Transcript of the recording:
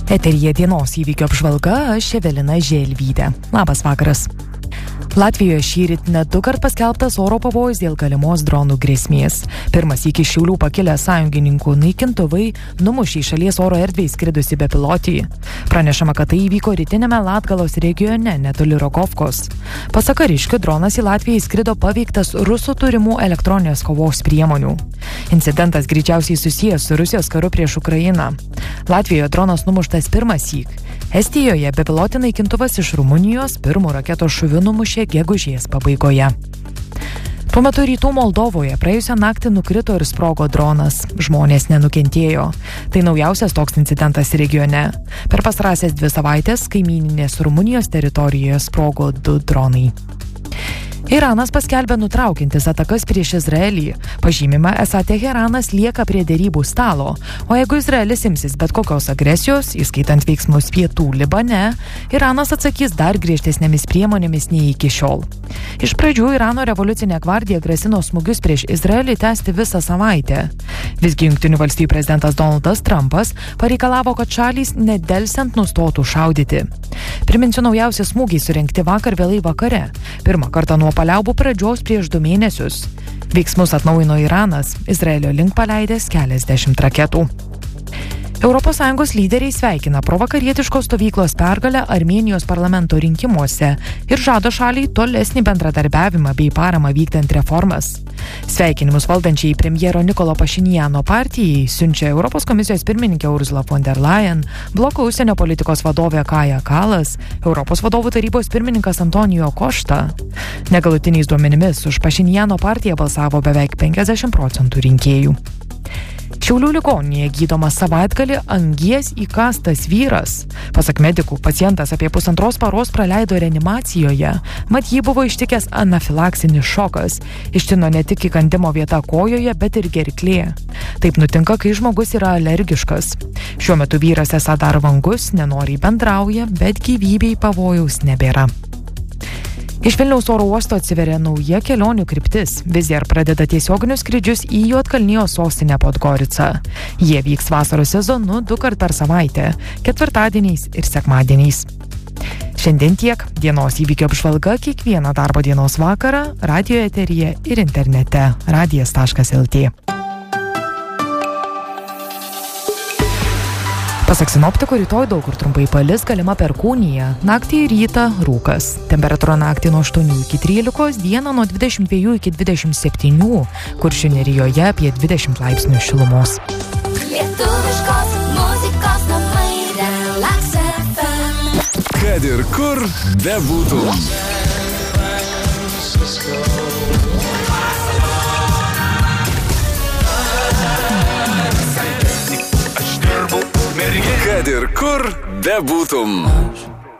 Eteryje dienos įvykio apžvalga, aš Evelina Želvytė. Labas vakaras. Latvijoje šįryt net 2 kart paskelbtas oro pavojus dėl galimos dronų grėsmės. Pirmas iki Šiaulių pakilę sąjungininkų naikintuvai numušė į šalies oro erdvę įskridusi bepilotį. Pranešama, kad tai įvyko rytinėme Latgalos regione netoli Rogovkos. Pasak kariškių, dronas į Latviją įskrido paveiktas rusų turimų elektroninės kovos priemonių. Incidentas greičiausiai susijęs su Rusijos karu prieš Ukrainą. Latvijoje dronas numuštas pirmąsyk. Estijoje bepilotį naikintuvas iš Rumunijos pirmų raketos šūviu numušė gegužės pabaigoje. Tuo metu rytų Moldovoje praėjusią naktį nukrito ir sprogo dronas. Žmonės nenukentėjo. Tai naujausias toks incidentas regione. Per pastarąsias 2 savaitės kaimyninės Rumunijos teritorijoje sprogo 2 dronai. Iranas paskelbė nutraukiantis atakas prieš Izraelį. Pažymima, esą Teheranas lieka prie derybų stalo, o jeigu Izraelis imsis bet kokios agresijos, įskaitant veiksmus pietų Libane, Iranas atsakys dar griežtesnėmis priemonėmis nei iki šiol. Iš pradžių Irano revoliucinė gvardija grasino smūgius prieš Izraelį tęsti visą savaitę. Visgi Jungtinių valstijų prezidentas Donaldas Trumpas pareikalavo, kad šalys nedelsiant nustotų šaudyti. Priminsiu, naujausi smūgiai surengti vakar vėlai vakare. Pirmą kartą nuo paliaubų pradžios prieš 2 mėnesius. Veiksmus atnaujino Iranas, Izraelio link paleidęs keliasdešimt raketų. ES lyderiai sveikina provakarietiškos stovyklos pergalę Armėnijos parlamento rinkimuose ir žada šaliai tolesnį bendradarbiavimą bei paramą vykdant reformas. Sveikinimus valdančiai premjero Nikolo Pašinjano partijai siunčia Europos komisijos pirmininkė Ursula von der Leyen, bloko užsienio politikos vadovė Kaja Kallas, Europos vadovų tarybos pirmininkas Antonijo Košta. Negalutiniais duomenimis už Pašinjano partiją balsavo beveik 50% rinkėjų. Šiaulių ligoninėje gydomas savaitgalį angies įkastas vyras. Pasak medikų, pacientas apie 1,5 paros praleido reanimacijoje, mat jį buvo ištikęs anafilaksinis šokas. Ištino ne tik įkandimo vieta kojoje, bet ir gerklė. Taip nutinka, kai žmogus yra alergiškas. Šiuo metu vyras esą dar vangus, nenoriai bendrauja, bet gyvybei pavojaus nebėra. Iš Vilniaus oro uosto atsiveria nauja kelionių kryptis. Wizz Air pradeda tiesioginius skrydžius į Juodkalnijos sostinę Podgoricą. Jie vyks vasaros sezonu 2 kart per savaitę, ketvirtadieniais ir sekmadieniais. Šiandien tiek. Dienos įvykio apžvalga kiekvieną darbo dienos vakarą radijo eteryje ir internete radijas.lt. Pasak sinoptikų, rytoj daug kur trumpai palis, galima perkūnija, naktį ir rytą rūkas. Temperatūra naktį nuo 8 iki 13, dieną nuo 22 iki 27, Kuršių nerijoje apie 20 laipsnių šilumos. Lietuviškos muzikos namai Relax FM. Kad ir kur bebūtum. Kad ir kur bebūtum.